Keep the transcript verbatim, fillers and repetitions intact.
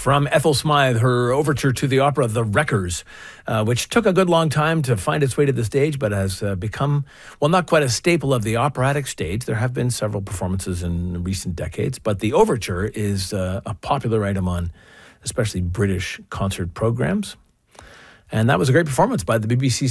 From Ethel Smythe, her overture to the opera The Wreckers, uh, which took a good long time to find its way to the stage, but has uh, become, well, not quite a staple of the operatic stage. There have been several performances in recent decades, but the overture is uh, a popular item on especially British concert programs. And that was a great performance by the B B C